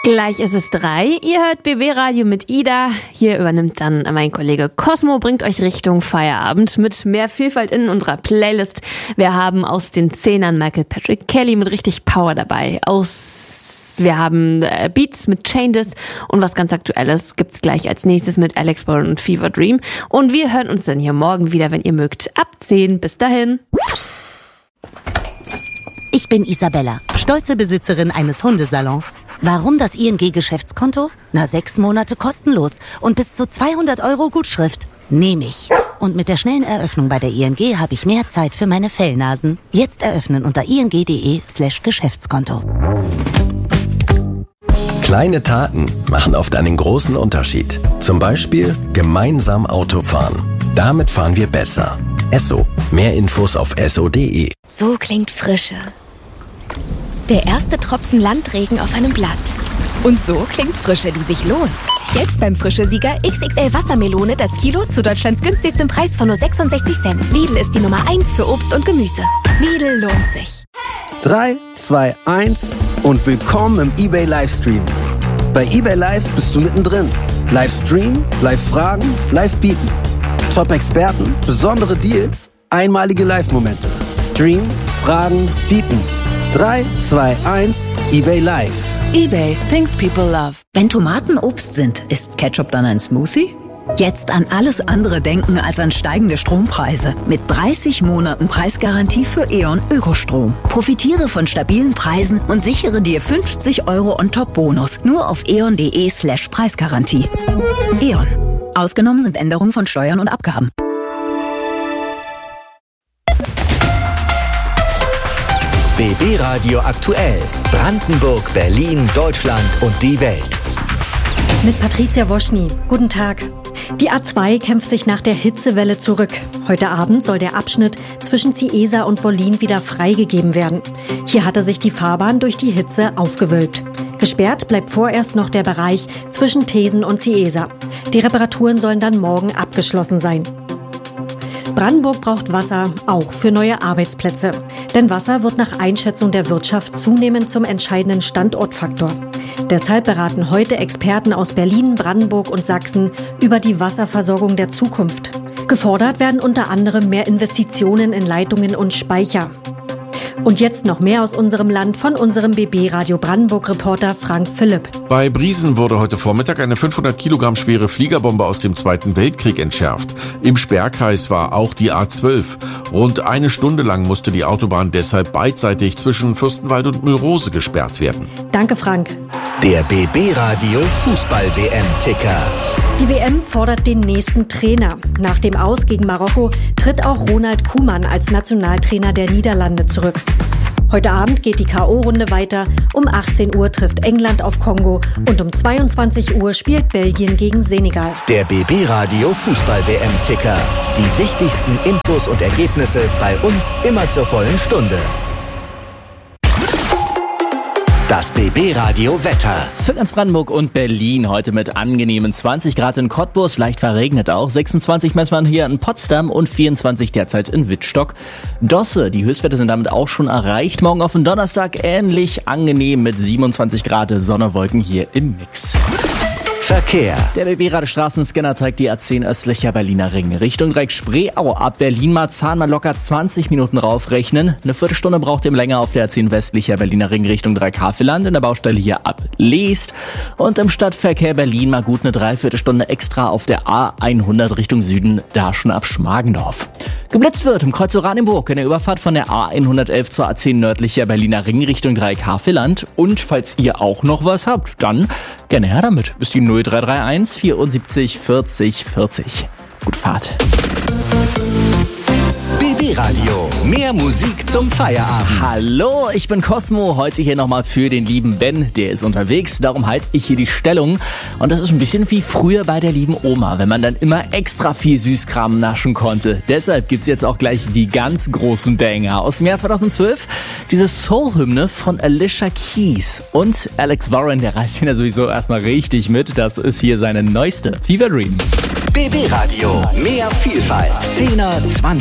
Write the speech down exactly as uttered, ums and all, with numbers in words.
Gleich ist es drei. Ihr hört B B Radio mit Ida. Hier übernimmt dann mein Kollege Cosmo, bringt euch Richtung Feierabend mit mehr Vielfalt in unserer Playlist. Wir haben aus den Zehnern Michael Patrick Kelly mit richtig Power dabei. Aus Wir haben äh, Beats mit Changes und was ganz Aktuelles gibt's gleich als nächstes mit Alex Warren und Fever Dream. Und wir hören uns dann hier morgen wieder, wenn ihr mögt, ab zehn. Bis dahin. Ich bin Isabella, stolze Besitzerin eines Hundesalons. Warum das I N G-Geschäftskonto? Na, sechs Monate kostenlos und bis zu zweihundert Euro Gutschrift. Nehme ich. Und mit der schnellen Eröffnung bei der I N G habe ich mehr Zeit für meine Fellnasen. Jetzt eröffnen unter ing.de slash Geschäftskonto. Kleine Taten machen oft einen großen Unterschied. Zum Beispiel gemeinsam Auto fahren. Damit fahren wir besser. Esso. Mehr Infos auf esso punkt de. So klingt Frische. Der erste Tropfen Landregen auf einem Blatt. Und so klingt Frische, die sich lohnt. Jetzt beim Frische-Sieger X X L Wassermelone das Kilo zu Deutschlands günstigstem Preis von nur sechsundsechzig Cent. Lidl ist die Nummer eins für Obst und Gemüse. Lidl lohnt sich. drei, zwei, eins und willkommen im eBay Livestream. Bei eBay Live bist du mittendrin. Livestream, Live-Fragen, Live-Bieten. Top-Experten, besondere Deals, einmalige Live-Momente. Stream, Fragen, Bieten. drei, zwei, eins, eBay Live. eBay, things people love. Wenn Tomaten Obst sind, ist Ketchup dann ein Smoothie? Jetzt an alles andere denken als an steigende Strompreise. Mit dreißig Monaten Preisgarantie für E.ON Ökostrom. Profitiere von stabilen Preisen und sichere dir fünfzig Euro on top Bonus. Nur auf eon.de slash Preisgarantie. E.ON. Ausgenommen sind Änderungen von Steuern und Abgaben. B B Radio aktuell. Brandenburg, Berlin, Deutschland und die Welt. Mit Patricia Woschny. Guten Tag. Die A zwei kämpft sich nach der Hitzewelle zurück. Heute Abend soll der Abschnitt zwischen Ciesa und Wollin wieder freigegeben werden. Hier hatte sich die Fahrbahn durch die Hitze aufgewölbt. Gesperrt bleibt vorerst noch der Bereich zwischen Thesen und Ciesa. Die Reparaturen sollen dann morgen abgeschlossen sein. Brandenburg braucht Wasser, auch für neue Arbeitsplätze. Denn Wasser wird nach Einschätzung der Wirtschaft zunehmend zum entscheidenden Standortfaktor. Deshalb beraten heute Experten aus Berlin, Brandenburg und Sachsen über die Wasserversorgung der Zukunft. Gefordert werden unter anderem mehr Investitionen in Leitungen und Speicher. Und jetzt noch mehr aus unserem Land von unserem B B Radio Brandenburg-Reporter Frank Philipp. Bei Briesen wurde heute Vormittag eine fünfhundert Kilogramm schwere Fliegerbombe aus dem Zweiten Weltkrieg entschärft. Im Sperrkreis war auch die A zwölf. Rund eine Stunde lang musste die Autobahn deshalb beidseitig zwischen Fürstenwalde und Mühlrose gesperrt werden. Danke, Frank. Der B B Radio Fußball-W M-Ticker. Die W M fordert den nächsten Trainer. Nach dem Aus gegen Marokko tritt auch Ronald Koeman als Nationaltrainer der Niederlande zurück. Heute Abend geht die K O-Runde weiter. Um achtzehn Uhr trifft England auf Kongo und um zweiundzwanzig Uhr spielt Belgien gegen Senegal. Der B B Radio Fußball-W M-Ticker. Die wichtigsten Infos und Ergebnisse bei uns immer zur vollen Stunde. Das B B Radio Wetter. Für ganz Brandenburg und Berlin heute mit angenehmen zwanzig Grad in Cottbus, leicht verregnet auch. sechsundzwanzig messen wir hier in Potsdam und vierundzwanzig derzeit in Wittstock. Dosse, die Höchstwerte sind damit auch schon erreicht. Morgen auf den Donnerstag ähnlich angenehm mit siebenundzwanzig Grad, Sonne, Wolken hier im Mix. Verkehr. Der B B-Radio Straßenscanner zeigt die A zehn östlicher Berliner Ring. Richtung Dreieck Spreeau ab Berlin-Marzahn mal locker zwanzig Minuten raufrechnen. Eine Viertelstunde braucht ihr länger auf der A zehn westlicher Berliner Ring Richtung Dreieck Havelland in der Baustelle hier ab Leest. Und im Stadtverkehr Berlin mal gut eine Dreiviertelstunde extra auf der A hundert Richtung Süden, da schon ab Schmargendorf. Geblitzt wird im Kreuz Oranienburg in der Überfahrt von der A hundertelf zur A zehn nördlicher Berliner Ring Richtung Dreieck Havelland. Und falls ihr auch noch was habt, dann gerne her damit. Bis die null drei drei eins vierundsiebzig vierzig vierzig. Gute Fahrt. B B Radio. Mehr Musik zum Feierabend. Hallo, ich bin Cosmo. Heute hier nochmal für den lieben Ben. Der ist unterwegs, darum halte ich hier die Stellung. Und das ist ein bisschen wie früher bei der lieben Oma, wenn man dann immer extra viel Süßkram naschen konnte. Deshalb gibt's jetzt auch gleich die ganz großen Banger. Aus dem Jahr zweitausendzwölf, diese Soul-Hymne von Alicia Keys. Und Alex Warren, der reißt ihn ja sowieso erstmal richtig mit. Das ist hier seine neueste Fever Dream. B B Radio. Mehr Vielfalt. Zehner, Zwanziger.